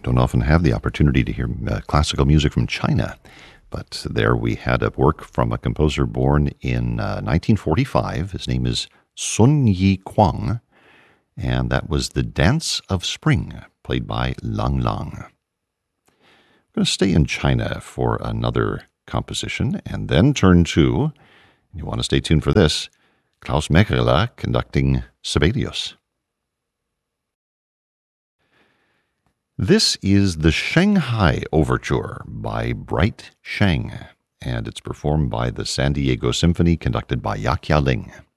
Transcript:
Don't often have the opportunity to hear classical music from China, but there we had a work from a composer born in 1945. His name is Sun Yi Kwang, and that was The Dance of Spring, played by Lang Lang. I'm going to stay in China for another composition and then turn to, you want to stay tuned for this, Klaus Mechela conducting Sibelius. This is the Shanghai Overture by Bright Sheng, and it's performed by the San Diego Symphony, conducted by Yak Ling.